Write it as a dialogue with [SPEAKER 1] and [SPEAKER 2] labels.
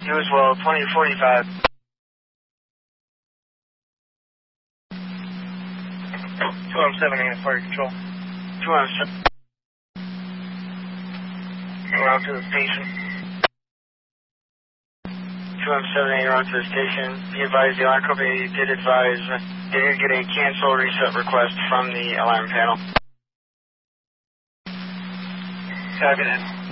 [SPEAKER 1] You as well, 2045. 217 fire control. 217. You're on to the station. 217, you're on to the station. Be advised, the alarm company did advise they did get a cancel reset request from the alarm panel. Copy that.